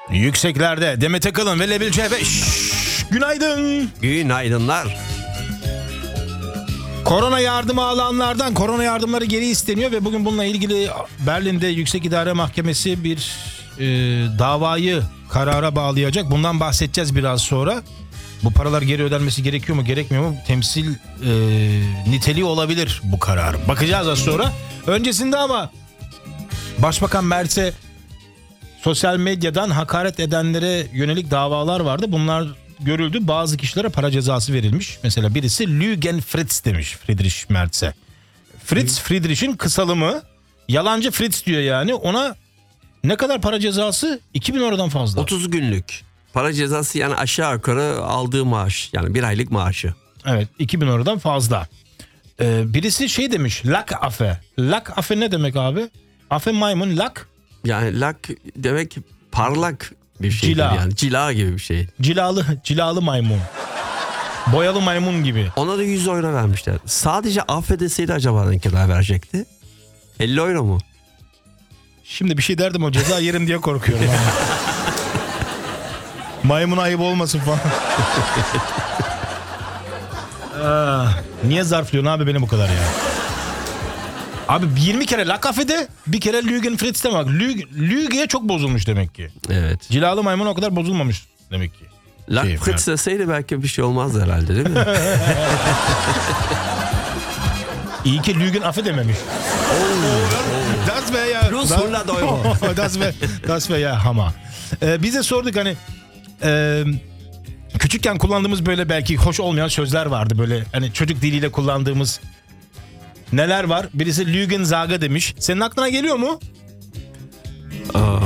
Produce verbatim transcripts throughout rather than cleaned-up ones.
Yükseklerde Demet Akalın ve Level C beş. Günaydın. Günaydınlar. Korona yardımı alanlardan korona yardımları geri isteniyor ve bugün bununla ilgili Berlin'de Yüksek İdare Mahkemesi bir e, davayı karara bağlayacak. Bundan bahsedeceğiz biraz sonra. Bu paralar geri ödenmesi gerekiyor mu gerekmiyor mu? Temsil e, niteliği olabilir bu karar. Bakacağız az sonra. Öncesinde ama Başbakan Mert'e sosyal medyadan hakaret edenlere yönelik davalar vardı. Bunlar görüldü. Bazı kişilere para cezası verilmiş. Mesela birisi Lügen Fritz demiş Friedrich Merz'e. Fritz, Friedrich'in kısalımı. Yalancı Fritz diyor yani. Ona ne kadar para cezası? iki bin eurodan fazla. otuz günlük para cezası, yani aşağı yukarı aldığı maaş. Yani bir aylık maaşı. Evet, iki bin eurodan fazla. Ee, birisi şey demiş. Lak afe. Lak afe ne demek abi? Afe maymun, lak. Yani lak demek parlak bir şey. Cila. Yani cila gibi bir şey. Cilalı, cilalı maymun. Boyalı maymun gibi. Ona da yüz euro vermişler. Sadece affedeseydi acaba ne kadar verecekti? elli euro mu? Şimdi bir şey derdim, o ceza yerim diye korkuyorum. Maymun ayıp olmasın falan. Aa, niye zarflıyorsun abi beni bu kadar ya? Abi yirmi kere lak affede, bir kere Lügen Fritz'te bak. Lüge'ye çok bozulmuş demek ki. Evet. Cilalı maymun o kadar bozulmamış demek ki. Lak Şey, Fritz deseydi belki bir şey olmazdı herhalde, değil mi? İyi ki Lügen affedememiş. Das wäre ya. Plus hundert euro. das wäre das wäre ya hama. Ee, bize sorduk hani e, küçükken kullandığımız böyle belki hoş olmayan sözler vardı, böyle hani çocuk diliyle kullandığımız neler var? Birisi Lügen Zaga demiş. Senin aklına geliyor mu? Aa,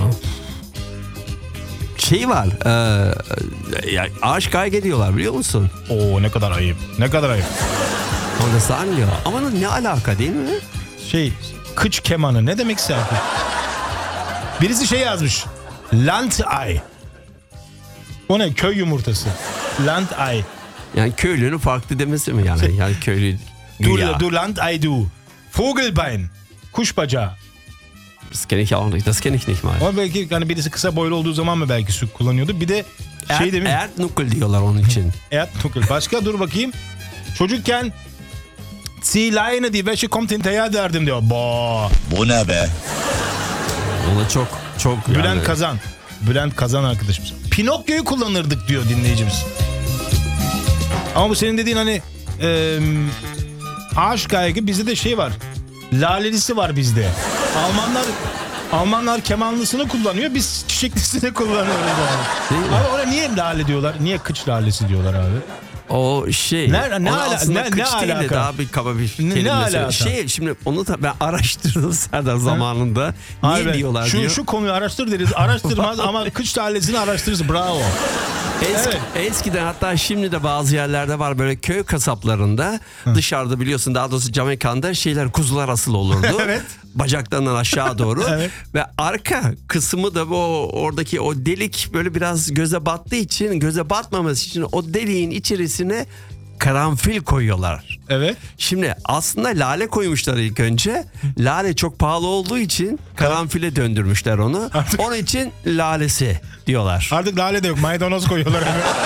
şey var. E, ya, aşk kaygı diyorlar, biliyor musun? Oo, ne kadar ayıp. Ne kadar ayıp. Orada sanmıyor. Ama ne alaka, değil mi? Şey, kıç kemanı ne demekse artık. Birisi şey yazmış. Landei. O ne? Köy yumurtası. Landei. Yani köylünün farklı demesi mi yani? Yani köylü. Du, Ja. du Landei du. Vogelbein. Kuş bacağı. Das kenne ich auch nicht. Das kenne ich nicht mal. Ama belki hani birisi kısa boylu olduğu zaman mı belki su kullanıyordu. Bir de şey Er, demiş. Erdnuckel diyorlar onun için. Erdnuckel. Başka dur bakayım. Çocukken Zieh Leine, die Wäsche kommt hinterher derdim diyor. Boah. Bu ne be? O da çok çok Bülent yani. Kazan. Bülent Kazan arkadaşımız. Pinokyo'yu kullanırdık diyor dinleyicimiz. Ama bu senin dediğin hani e, aşk kaygı, bizde de şey var. Lalelisi var bizde. Almanlar Almanlar kemanlısını kullanıyor, biz çiçeklisini kullanıyoruz abi. Değil mi? Abi ona niye lale diyorlar? Niye kıç lalesi diyorlar abi? O şey. Ne- ne onu ala- aslında ne- kıç ne değil de alaka? daha bir kaba bir Ne- ne kelime. alaka? Şey, şimdi onu da ben araştırdım Serdar zamanında. Niye Abi, diyorlar şu, diyor. şu konuyu araştır deriz. Araştırmaz ama kıç lalesini araştırırız. Bravo. Eski, Evet. Eskiden, hatta şimdi de bazı yerlerde var böyle köy kasaplarında. Dışarıda biliyorsun, daha doğrusu Jamaika'da şeyler, kuzular asılı olurdu. Evet. Bacaklarından aşağı doğru. Evet. Ve arka kısmı da o oradaki o delik böyle biraz göze battığı için, göze batmaması için o deliğin içerisine karanfil koyuyorlar. Evet. Şimdi aslında lale koymuşlar ilk önce. Lale çok pahalı olduğu için karanfile döndürmüşler onu. Onun için lalesi diyorlar. Artık lale de yok. Maydanoz koyuyorlar.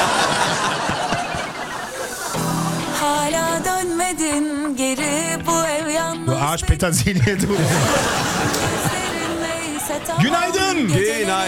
Hala dönmedin geri, bu ev yalnız. Bu ağaç petazilye dur. Gözlerinle ise tamam Günaydın. geceleri. Günaydın.